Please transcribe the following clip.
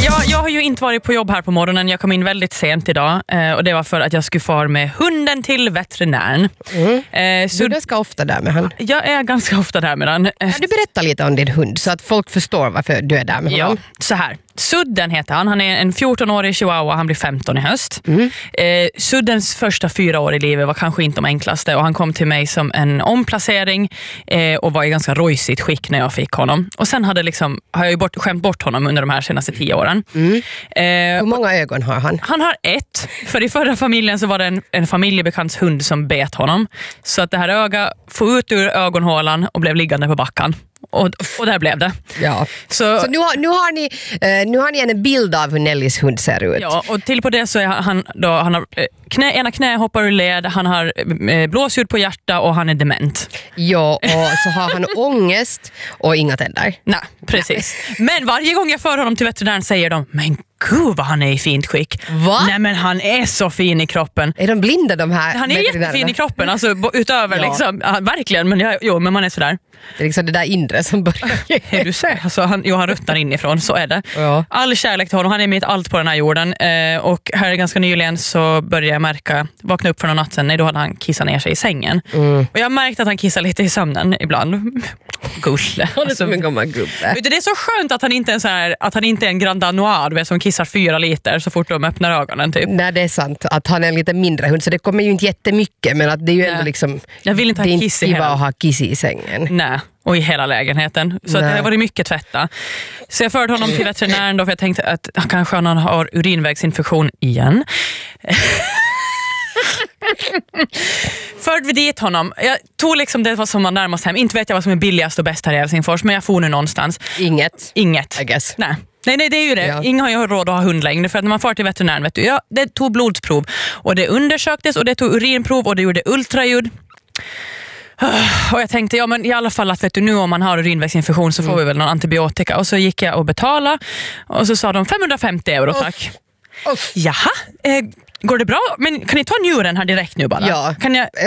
Jag har ju inte varit på jobb här på morgonen. Jag kom in väldigt sent idag. Och det var för att jag skulle fara med hunden till veterinären. Så du är ganska ofta där med han? Jag är ganska ofta där med han. Kan du berätta lite om din hund så att folk förstår varför du är där med honom? Ja, så här. Sudden heter han. Han är en 14-årig chihuahua. Han blir 15 i höst. Suddens första 4 år i livet var kanske inte de enklaste. Och han kom till mig som en omplacering. Och var i ganska rojsigt skick när jag fick honom. Och sen har jag ju skämt bort honom under de här senaste 10 åren. Hur många ögon har han? Han har 1. För i förra familjen så var det en familjebekants hund som bet honom. Så att det här ögat får ut ur ögonhålan och blev liggande på backan. Och där blev det. Ja. Så nu har ni en bild av hur Nellys hund ser ut. Ja, och till på det så är han har ena knä hoppar ur led, han har blåsljud på hjärta och han är dement. Ja, och så har han ångest och inga tänder. Nej, precis. Men varje gång jag för honom till veterinären säger de, men gud vad han är i fint skick. Va? Nej, men han är så fin i kroppen. Är de blinda de här? Han är jättefin i kroppen, alltså utöver liksom, verkligen, men man är sådär. Det är liksom det där inre som börjar. Du ser, alltså han ruttnar inifrån, så är det. Ja. All kärlek till honom, han är mitt allt på den här jorden. Och här ganska nyligen så började jag vakna upp för någon natt sen, då hade han kissat ner sig i sängen. Och jag märkte att han kissar lite i sömnen ibland. Gulle. Alltså, det är så skönt att han inte är en Grand Danois som kissar 4 liter så fort de öppnar ögonen typ. Nej, det är sant att han är en lite mindre hund, så det kommer ju inte jättemycket, men att det är ju ändå liksom, jag vill inte ha kiss i hela. Att ha kiss i sängen. Nej, och i hela lägenheten. Så det har varit mycket tvätta. Så jag förde honom till veterinären då, för jag tänkte att kanske han har urinvägsinfektion igen. Förde vi dit honom. Jag tog liksom det som var närmast hem. Inte vet jag vad som är billigast och bäst här i Helsingfors, men jag får nu någonstans. Inget. I guess. Nej, det är ju det. Ja. Ingen har ju råd att ha hund längre, för att när man får till veterinären, vet du, det tog blodsprov och det undersöktes och det tog urinprov och det gjorde ultraljud. Och jag tänkte, men i alla fall att vet du, nu om man har urinvägsinfektion så får vi väl någon antibiotika. Och så gick jag och betalade och så sa de 550 euro tack. Jaha, går det bra? Men kan ni ta njuren här direkt nu bara? Ja. Kan jag